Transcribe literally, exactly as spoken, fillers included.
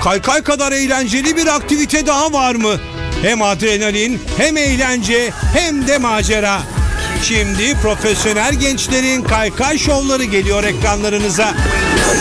Kaykay kadar eğlenceli bir aktivite daha var mı? Hem adrenalin, hem eğlence, hem de macera. Şimdi profesyonel gençlerin kaykay şovları geliyor ekranlarınıza.